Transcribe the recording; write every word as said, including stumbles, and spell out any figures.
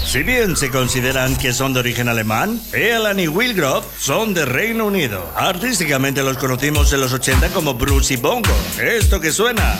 Si bien se consideran que son de origen alemán, Elan y Wilgroth son de Reino Unido. Artísticamente los conocimos en los ochenta como Bruce y Bongo. Esto que suena